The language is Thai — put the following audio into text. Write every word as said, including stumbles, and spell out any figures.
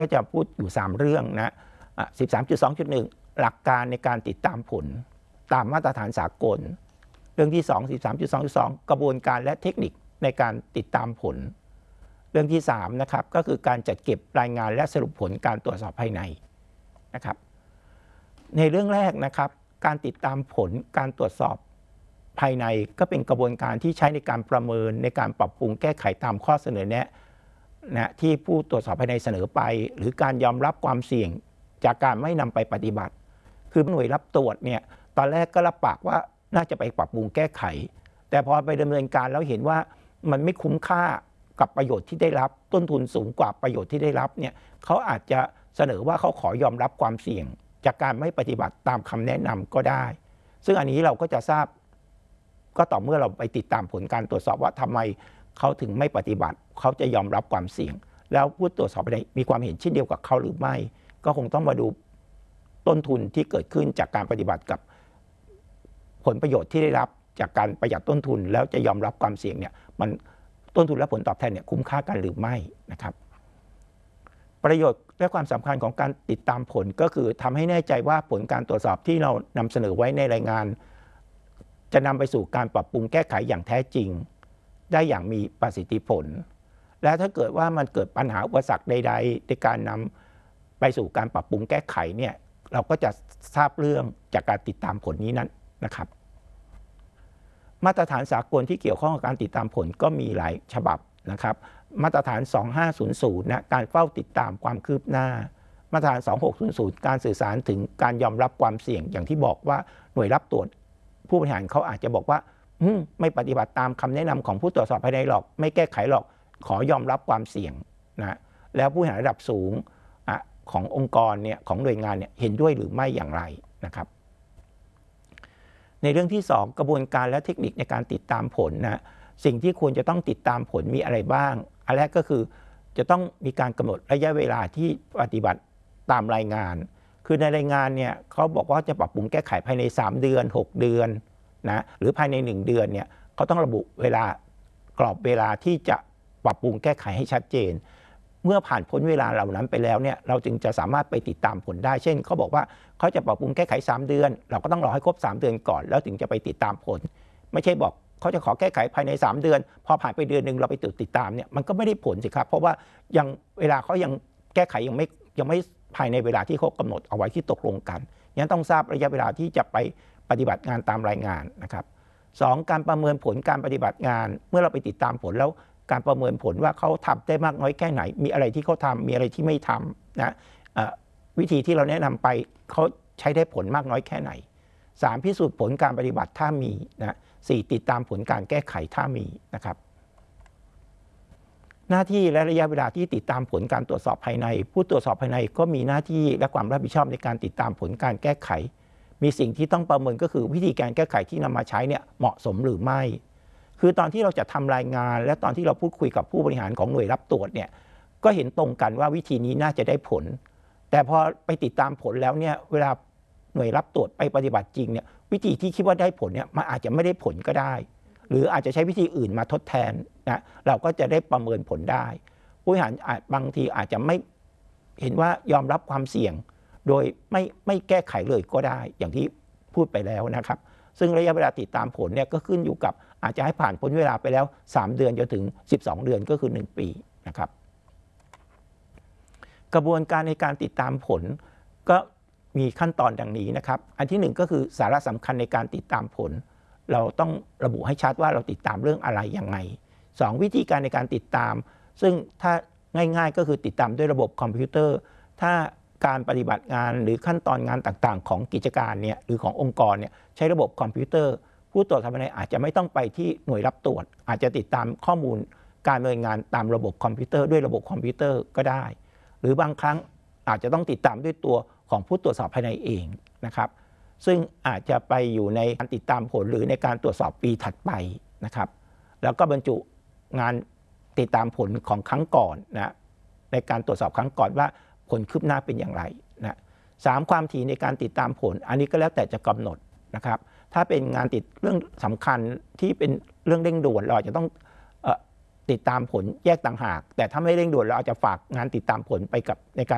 ก็จะพูดอยู่สามเรื่องนะ สิบสามจุดสองจุดหนึ่ง หลักการในการติดตามผลตามมาตรฐานสากลเรื่องที่สอง สิบสามจุดสองจุดสอง กระบวนการและเทคนิคในการติดตามผลเรื่องที่สามนะครับก็คือการจัดเก็บรายงานและสรุปผลการตรวจสอบภายในนะครับในเรื่องแรกนะครับการติดตามผลการตรวจสอบภายในก็เป็นกระบวนการที่ใช้ในการประเมินในการปรับปรุงแก้ไขตามข้อเสนอแนะนะที่ผู้ตรวจสอบภายในเสนอไปหรือการยอมรับความเสี่ยงจากการไม่นำไปปฏิบัติคือหน่วยรับตรวจเนี่ยตอนแรกก็รับปากว่าน่าจะไปปรับปรุงแก้ไขแต่พอไปดำเนินการแล้วเห็นว่ามันไม่คุ้มค่ากับประโยชน์ที่ได้รับต้นทุนสูงกว่าประโยชน์ที่ได้รับเนี่ยเขาอาจจะเสนอว่าเขาขอยอมรับความเสี่ยงจากการไม่ปฏิบัติตามคำแนะนำก็ได้ซึ่งอันนี้เราก็จะทราบก็ต่อเมื่อเราไปติดตามผลการตรวจสอบว่าทำไมเขาถึงไม่ปฏิบัติเขาจะยอมรับความเสี่ยงแล้วผู้ตรวจสอบได้มีความเห็นเช่นเดียวกับเขาหรือไม่ก็คงต้องมาดูต้นทุนที่เกิดขึ้นจากการปฏิบัติกับผลประโยชน์ที่ได้รับจากการประหยัดต้นทุนแล้วจะยอมรับความเสี่ยงเนี่ยมันต้นทุนและผลตอบแทนเนี่ยคุ้มค่ากันหรือไม่นะครับประโยชน์และความสำคัญของการติดตามผลก็คือทำให้แน่ใจว่าผลการตรวจสอบที่เรานำเสนอไว้ในรายงานจะนำไปสู่การปรับปรุงแก้ไขอย่างแท้จริงได้อย่างมีประสิทธิผลและถ้าเกิดว่ามันเกิดปัญหาอุปสรรคใดๆในการนำไปสู่การปรับปรุงแก้ไขเนี่ยเราก็จะทราบเรื่องจากการติดตามผลนี้นั้นนะครับมาตรฐานสากลที่เกี่ยวข้องกับการติดตามผลก็มีหลายฉบับนะครับมาตรฐานสองห้าศูนย์ศูนย์นะการเฝ้าติดตามความคืบหน้ามาตรฐานสองหกศูนย์ศูนย์การสื่อสารถึงการยอมรับความเสี่ยงอย่างที่บอกว่าหน่วยรับตรวจผู้บริหารเขาอาจจะบอกว่าไม่ปฏิบัติตามคำแนะนำของผู้ตรวจสอบภายในหรอกไม่แก้ไขหรอกขอยอมรับความเสี่ยงนะแล้วผู้บริหารระดับสูงขององค์กรเนี่ยของหน่วยงานเนี่ยเห็นด้วยหรือไม่อย่างไรนะครับในเรื่องที่สองกระบวนการและเทคนิคในการติดตามผลนะสิ่งที่ควรจะต้องติดตามผลมีอะไรบ้างอันแรกก็คือจะต้องมีการกำหนดระยะเวลาที่ปฏิบัติตามรายงานคือในรายงานเนี่ยเขาบอกว่าจะปรับปรุงแก้ไขภายในสามเดือนหกเดือนนะหรือภายในหนึ่งเดือนเนี่ยเขาต้องระบุเวลากรอบเวลาที่จะปรับปรุงแก้ไขให้ชัดเจนเมื่อผ่านพ้นเวลาเหล่านั้นไปแล้วเนี่ยเราจึงจะสามารถไปติดตามผลได้เช่นเขาบอกว่าเขาจะปรับปรุงแก้ไขสามเดือนเราก็ต้องรอให้ครบสามเดือนก่อนแล้วถึงจะไปติดตามผลไม่ใช่บอกเขาจะขอแก้ไขภายในสามเดือนพอผ่านไปเดือนหนึ่งเราไปติดตามเนี่ยมันก็ไม่ได้ผลสิครับเพราะว่ายังเวลาเขายังแก้ไขยังไม่ยังไม่ภายในเวลาที่เขากำหนดเอาไว้ที่ตกลงกันยังต้องทราบระยะเวลาที่จะไปปฏิบัติงานตามรายงานนะครับสองการประเมินผลการปฏิบัติงานเมื่อเราไปติดตามผลแล้วการประเมินผลว่าเขาทำได้มากน้อยแค่ไหนมีอะไรที่เขาทำมีอะไรที่ไม่ทำนะวิธีที่เราแนะนำไปเขาใช้ได้ผลมากน้อยแค่ไหนสามพิสูจน์ผลการปฏิบัติถ้ามีนะสี่ติดตามผลการแก้ไขถ้ามีนะครับหน้าที่และระยะเวลาที่ติดตามผลการตรวจสอบภายในผู้ตรวจสอบภายในก็มีหน้าที่และความรับผิดชอบในการติดตามผลการแก้ไขมีสิ่งที่ต้องประเมินก็คือวิธีการแก้ไขที่นำมาใช้เนี่ยเหมาะสมหรือไม่คือตอนที่เราจะทำรายงานและตอนที่เราพูดคุยกับผู้บริหารของหน่วยรับตรวจเนี่ยก็เห็นตรงกันว่าวิธีนี้น่าจะได้ผลแต่พอไปติดตามผลแล้วเนี่ยเวลาหน่วยรับตรวจไปปฏิบัติจริงเนี่ยวิธีที่คิดว่าได้ผลเนี่ยมันอาจจะไม่ได้ผลก็ได้หรืออาจจะใช้วิธีอื่นมาทดแทนนะเราก็จะได้ประเมินผลได้ผู้บริหารอาจบางทีอาจจะไม่เห็นว่ายอมรับความเสี่ยงโดยไม่ไม่แก้ไขเลยก็ได้อย่างที่พูดไปแล้วนะครับซึ่งระยะเวลาติดตามผลเนี่ยก็ขึ้นอยู่กับอาจจะให้ผ่านพ้นเวลาไปแล้วสามเดือนจนถึงสิบสองเดือนก็คือหนึ่งปีนะครับกระบวนการในการติดตามผลก็มีขั้นตอนดังนี้นะครับอันที่หนึ่งก็คือสาระสำคัญในการติดตามผลเราต้องระบุให้ชัดว่าเราติดตามเรื่องอะไรยังไงสองวิธีการในการติดตามซึ่งถ้าง่ายๆก็คือติดตามด้วยระบบคอมพิวเตอร์ถ้าการปฏิบัติงานหรือขั้นตอนงานต่างๆของกิจการเนี่ยหรือขององค์กรเนี่ยใช้ระบบคอมพิวเตอร์ผู้ตรวจทำภายในอาจจะไม่ต้องไปที่หน่วยรับตรวจอาจจะติดตามข้อมูลการดำเนินงานตามระบบคอมพิวเตอร์ด้วยระบบคอมพิวเตอร์ก็ได้หรือบางครั้งอาจจะต้องติดตามด้วยตัวของผู้ตรวจสอบภายในเองนะครับซึ่งอาจจะไปอยู่ในการติดตามผลหรือในการตรวจสอบปีถัดไปนะครับแล้วก็บรรจุงานติดตามผลของครั้งก่อนนะในการตรวจสอบครั้งก่อนว่าผลคืบหน้าเป็นอย่างไรนะสามความถี่ในการติดตามผลอันนี้ก็แล้วแต่จะกำหนดนะครับถ้าเป็นงานติดเรื่องสำคัญที่เป็นเรื่องเร่งด่วนเราอาจจะต้องเอ่อติดตามผลแยกต่างหากแต่ถ้าไม่เร่งด่วนเราอาจจะฝากงานติดตามผลไปกับในการ